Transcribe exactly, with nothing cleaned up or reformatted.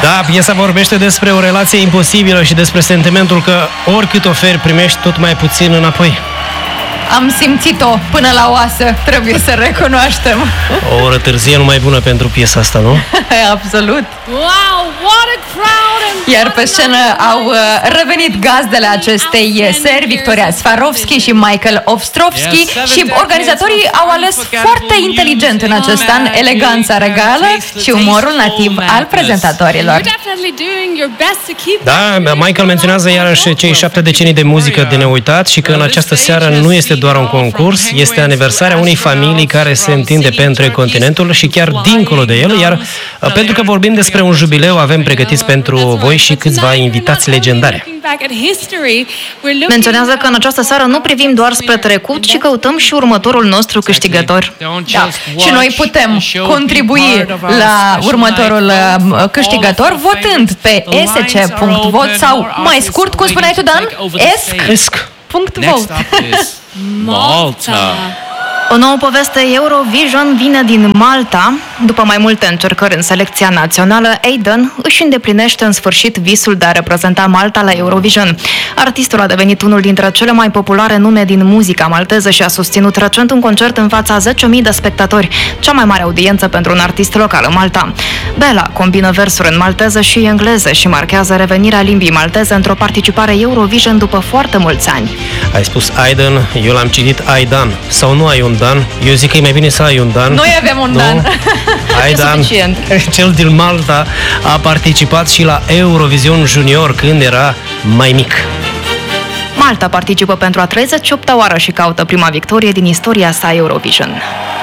Da, piesa vorbește despre o relație imposibilă și despre sentimentul că oricât oferi, primești tot mai puțin înapoi. Am simțit-o până la oasă, trebuie să recunoaștem. O oră târzie nu mai bună pentru piesa asta, nu? Absolut. Wow, what a crowd! Iar pe scenă au uh, revenit gazdele acestei seri, Victoria Swarovski și Michael Ostrovsky, și organizatorii au ales foarte inteligent în acest an eleganța regală și umorul nativ al prezentatorilor. Da, Michael menționează iarăși cei șapte decenii de muzică de neuitat și că în această seară nu este doar un concurs, este aniversarea unei familii care se întinde pe întreg continentul și chiar dincolo de el, iar pentru că vorbim despre un jubileu, avem pregătiți pentru voi și câțiva invitați legendare. Menționează că în această seară nu privim doar spre trecut, ci căutăm și următorul nostru câștigător. Da. Și noi putem contribui la următorul câștigător votând pe e s c punct vot sau, mai scurt, cum spuneai tu, Dan? esc punct vote. Malta. O nouă poveste Eurovision vine din Malta. După mai multe încercări în selecția națională, Aiden își îndeplinește în sfârșit visul de a reprezenta Malta la Eurovision. Artistul a devenit unul dintre cele mai populare nume din muzica malteză și a susținut recent un concert în fața zece mii de spectatori, cea mai mare audiență pentru un artist local în Malta. Bella combină versuri în malteză și engleză și marchează revenirea limbii malteze într-o participare Eurovision după foarte mulți ani. Ai spus Aiden, eu l-am citit Aidan. Sau nu ai un Dan? Eu zic că e mai bine să ai un Dan. Noi avem un nu? Dan. Aidan, cel din Malta, a participat și la Eurovision Junior când era mai mic. Malta participă pentru a treizeci și opta oară și caută prima victorie din istoria sa Eurovision.